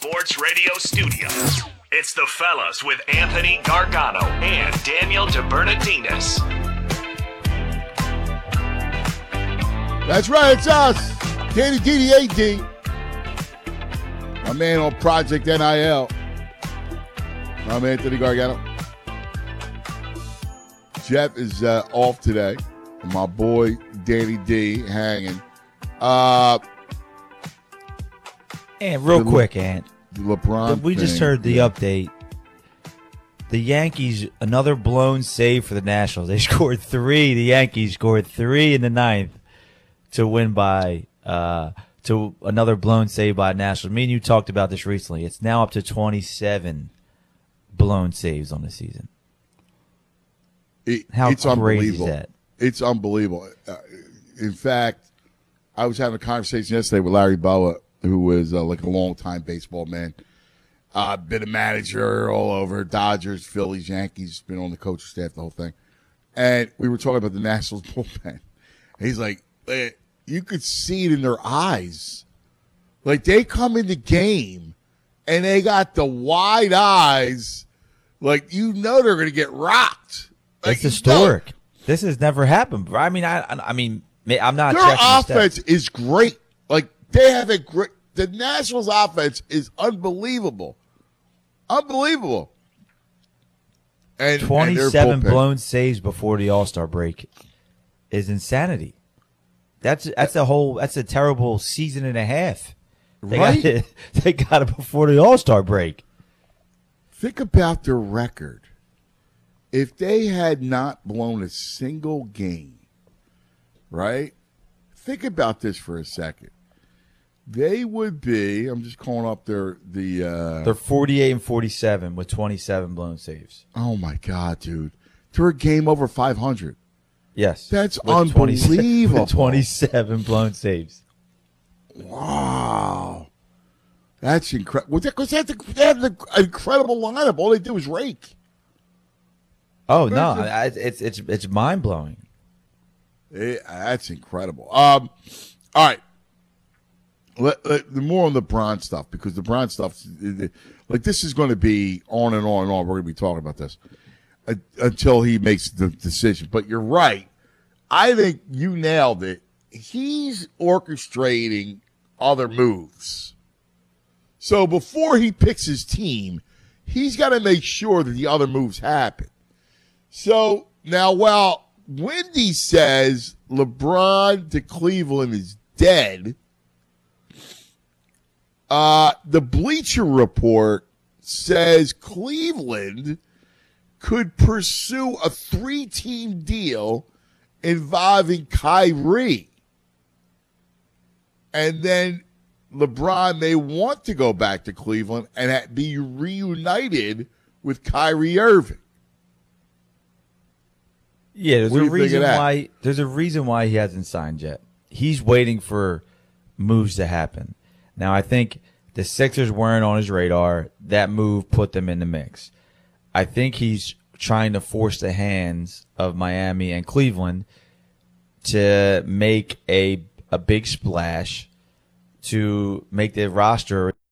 Sports Radio studios. It's the fellas with Anthony Gargano and Daniel DeBernardinez. That's right, it's us. Danny DD8D. My man on Project NIL. I'm Anthony Gargano. Jeff is off today. And my boy Danny D hanging. And real quick, Ant. LeBron. We just heard the update. The Yankees, another blown save for the Nationals. They scored 3. The Yankees scored 3 in the ninth to win by to another blown save by Nationals. Me and you talked about this recently. It's now up to 27 blown saves on the season. How it's crazy unbelievable. is that? It's unbelievable. In fact, I was having a conversation yesterday with Larry Boa, who was like a long-time baseball man. Been a manager all over, Dodgers, Phillies, Yankees, been on the coaching staff, the whole thing. And we were talking about the Nationals bullpen. And he's like, you could see it in their eyes. Like, they come in the game, and they got the wide eyes. Like, you know they're going to get rocked. Like, It's historic. This has never happened, bro. I mean, I'm not. Their offense is great. Like, they have a great. The Nationals' offense is unbelievable, unbelievable. And 27 blown saves before the All-Star break is insanity. That's a terrible season and a half. They got it before the All-Star break. Think about their record. If they had not blown a single game, right? Think about this for a second. They would be. I'm just calling up They're 48 and 47 with 27 blown saves. Oh my God, dude! They're a game over 500. Yes, That's with unbelievable. With 27 blown saves. Wow, that's incredible. Because they had an incredible lineup. All they did was rake. Oh no, it's mind blowing. That's incredible. All right. The more on the LeBron stuff, because the LeBron stuff, like, this is going to be on and on and on. We're going to be talking about this until he makes the decision. But you're right. I think you nailed it. He's orchestrating other moves. So before he picks his team, he's got to make sure that the other moves happen. So now, while Wendy says LeBron to Cleveland is dead, the Bleacher Report says Cleveland could pursue a 3-team deal involving Kyrie. And then LeBron may want to go back to Cleveland and be reunited with Kyrie Irving. Yeah, there's a reason why he hasn't signed yet. He's waiting for moves to happen. Now, I think the Sixers weren't on his radar. That move put them in the mix. I think he's trying to force the hands of Miami and Cleveland to make a big splash to make the roster